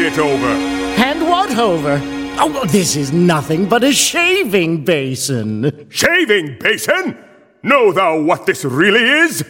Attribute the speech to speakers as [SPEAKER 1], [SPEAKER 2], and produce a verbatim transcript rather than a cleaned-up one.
[SPEAKER 1] it over.
[SPEAKER 2] Hand what over? Oh, this is nothing but a shaving basin.
[SPEAKER 1] Shaving basin? Know thou what this really is?